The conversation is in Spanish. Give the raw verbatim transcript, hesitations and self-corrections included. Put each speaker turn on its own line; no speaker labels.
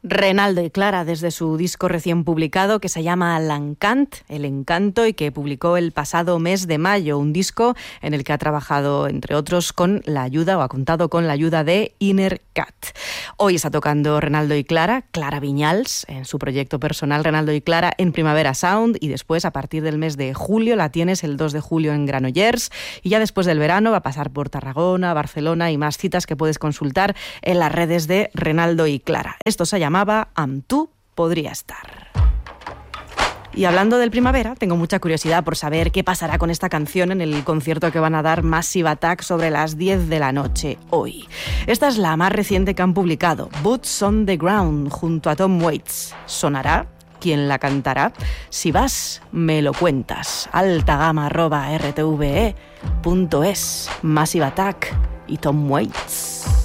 Renaldo y Clara, desde su disco recién publicado que se llama L'Encant, El Encanto, y que publicó el pasado mes de mayo, un disco en el que ha trabajado, entre otros, con la ayuda, o ha contado con la ayuda de Inner Cat. Hoy está tocando Renaldo y Clara, Clara Viñals, en su proyecto personal Renaldo y Clara en Primavera Sound, y después, a partir del mes de julio, la tienes el dos de julio en Granollers, y ya después del verano va a pasar por Tarragona, Barcelona y más citas que puedes consultar en las redes de Renaldo y Clara. Esto se llama llamaba Amb tu podria estar. Y hablando del Primavera, tengo mucha curiosidad por saber qué pasará con esta canción en el concierto que van a dar Massive Attack sobre las diez de la noche hoy. Esta es la más reciente que han publicado, Boots on the Ground, junto a Tom Waits. ¿Sonará? ¿Quién la cantará? Si vas, me lo cuentas. altagama arroba r t v e punto es. Massive Attack y Tom Waits.